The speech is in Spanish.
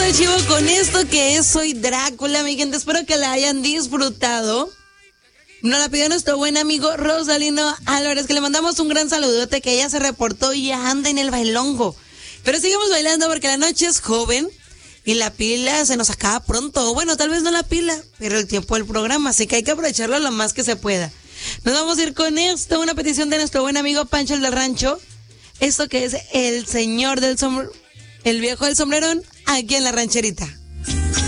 el chivo con esto que es Soy Drácula, mi gente. Espero que la hayan disfrutado. Nos la pidió nuestro buen amigo Rosalino Álvarez, que le mandamos un gran saludote, que ella se reportó y ya anda en el bailongo. Pero sigamos bailando porque la noche es joven y la pila se nos acaba pronto. Bueno, tal vez no la pila, pero el tiempo del programa, así que hay que aprovecharlo lo más que se pueda. Nos vamos a ir con esto, una petición de nuestro buen amigo Pancho el del Rancho. Esto que es el señor del sombrero, el viejo del sombrerón, aquí en La Rancherita.